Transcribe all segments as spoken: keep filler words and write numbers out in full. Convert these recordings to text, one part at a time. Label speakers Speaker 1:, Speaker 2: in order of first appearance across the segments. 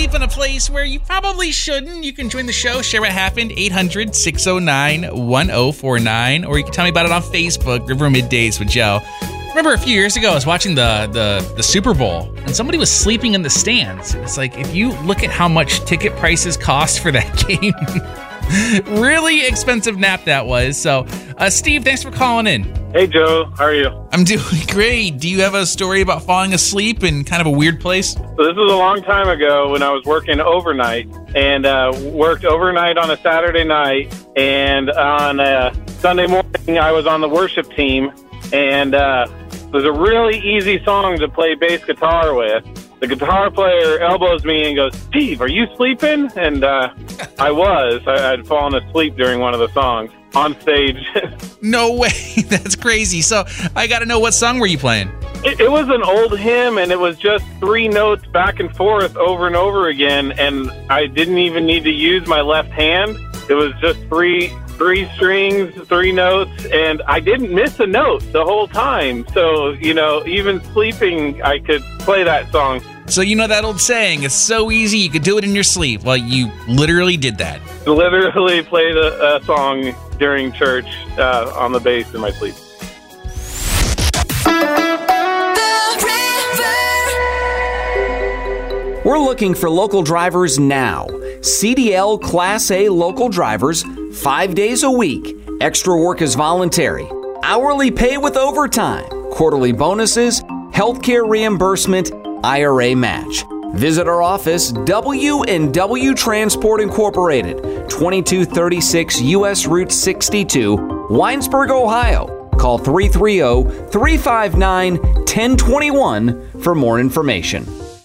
Speaker 1: sleep in a place where you probably shouldn't, you can join the show, share what happened, eight hundred, six oh nine, one oh four nine, or you can tell me about it on Facebook, River Middays with Joe. Remember a few years ago, I was watching the, the, the Super Bowl, and somebody was sleeping in the stands. It's like, if you look at how much ticket prices cost for that game, really expensive nap that was. So, uh, Steve, thanks for calling in.
Speaker 2: Hey, Joe. How are you?
Speaker 1: I'm doing great. Do you have a story about falling asleep in kind of a weird place?
Speaker 2: So this was a long time ago when I was working overnight, and uh, worked overnight on a Saturday night, and on a Sunday morning I was on the worship team, and uh, it was a really easy song to play bass guitar with. The guitar player elbows me and goes, "Steve, are you sleeping?" And uh, I was. I, I'd fallen asleep during one of the songs on stage.
Speaker 1: No way. That's crazy. So I got to know, what song were you playing?
Speaker 2: It, it was an old hymn, and it was just three notes back and forth over and over again, and I didn't even need to use my left hand. It was just three three strings, three notes, and I didn't miss a note the whole time. So, you know, even sleeping, I could play that song.
Speaker 1: So you know that old saying, it's so easy, you could do it in your sleep. Well, you literally did that.
Speaker 2: Literally played a, a song during church uh, on the bass in my sleep.
Speaker 3: We're looking for local drivers now. C D L Class A local drivers, five days a week. Extra work is voluntary. Hourly pay with overtime. Quarterly bonuses, healthcare reimbursement, I R A match. Visit our office, W and W Transport Incorporated, twenty-two thirty-six U S Route sixty-two, Winesburg, Ohio. Call three three zero, three five nine, one zero two one for more information.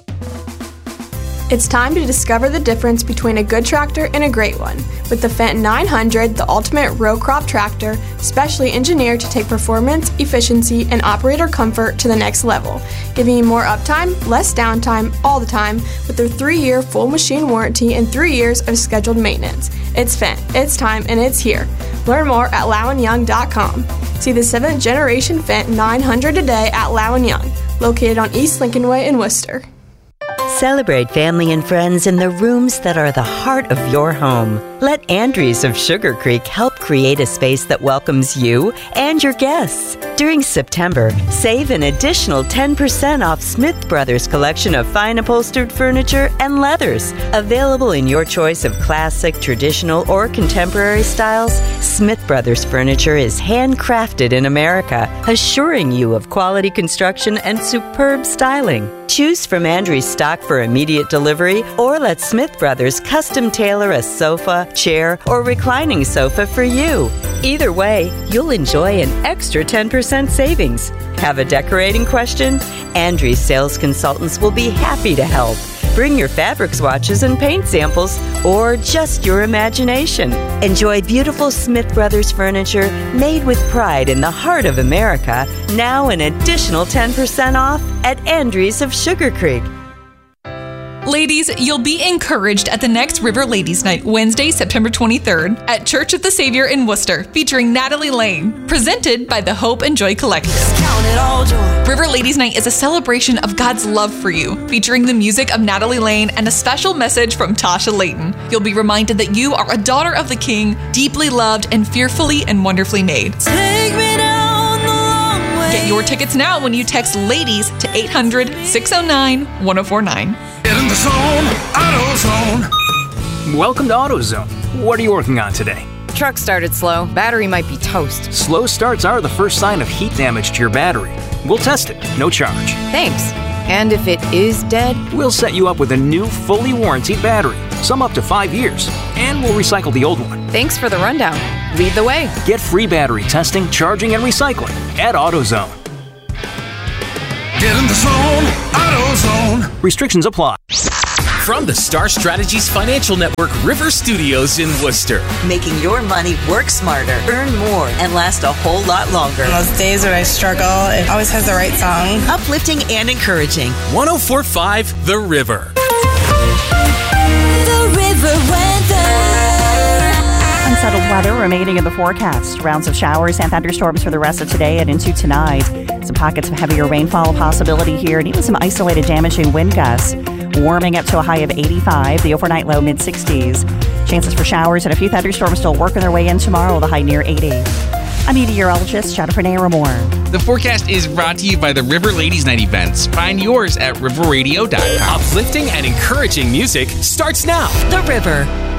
Speaker 4: It's time to discover the difference between a good tractor and a great one. With the Fenton nine hundred, the ultimate row crop tractor, specially engineered to take performance, efficiency, and operator comfort to the next level, giving you more uptime, less downtime, all the time, with their three-year full machine warranty and three years of scheduled maintenance. It's Fenton, it's time, and it's here. Learn more at low and young dot com. See the seventh generation Fenton nine hundred today at Low and Young, located on East Lincoln Way in Worcester.
Speaker 5: Celebrate family and friends in the rooms that are the heart of your home. Let Andrews of Sugar Creek help create a space that welcomes you and your guests. During September, save an additional ten percent off Smith Brothers collection of fine upholstered furniture and leathers. Available in your choice of classic, traditional, or contemporary styles, Smith Brothers furniture is handcrafted in America, assuring you of quality construction and superb styling. Choose from Andrews stock for immediate delivery, or let Smith Brothers custom tailor a sofa, chair, or reclining sofa for you. Either way, you'll enjoy an extra ten percent savings. Have a decorating question? Andrews sales consultants will be happy to help. Bring your fabric swatches and paint samples, or just your imagination. Enjoy beautiful Smith Brothers furniture made with pride in the heart of America, now an additional ten percent off at Andrews of Sugar Creek.
Speaker 6: Ladies, you'll be encouraged at the next River Ladies Night, Wednesday, September twenty-third, at Church of the Savior in Worcester, featuring Natalie Lane, presented by the Hope and Joy Collective. Count it all joy. River Ladies Night is a celebration of God's love for you, featuring the music of Natalie Lane and a special message from Tasha Layton. You'll be reminded that you are a daughter of the King, deeply loved and fearfully and wonderfully made. Take me down the long way. Get your tickets now when you text LADIES to eight hundred, six oh nine, one oh four nine.
Speaker 7: Get in the zone, AutoZone. Welcome to AutoZone. What are you working on today?
Speaker 8: Truck started slow. Battery might be toast.
Speaker 7: Slow starts are the first sign of heat damage to your battery. We'll test it, no charge.
Speaker 8: Thanks. And if it is dead?
Speaker 7: We'll set you up with a new, fully warranted battery, some up to five years, and we'll recycle the old one.
Speaker 8: Thanks for the rundown. Lead the way.
Speaker 7: Get free battery testing, charging, and recycling at AutoZone. Get in the zone, AutoZone. Restrictions apply.
Speaker 9: From the Star Strategies Financial Network River Studios in Worcester.
Speaker 10: Making your money work smarter, earn more, and last a whole lot longer.
Speaker 11: On those days when I struggle, it always has the right song.
Speaker 10: Uplifting and encouraging.
Speaker 9: one oh four point five The River.
Speaker 12: The River Weather.
Speaker 13: Unsettled weather remaining in the forecast. Rounds of showers and thunderstorms for the rest of today and into tonight. Some pockets of heavier rainfall possibility here, and even some isolated damaging wind gusts. warming up to a high of eighty-five, the overnight low mid sixties. Chances for showers and a few thunderstorms still working their way in tomorrow with a high near eighty. I'm meteorologist Jennifer Naramore.
Speaker 1: The forecast is brought to you by the River Ladies Night events. Find yours at river radio dot com.
Speaker 9: Uplifting and encouraging music starts now.
Speaker 10: The River.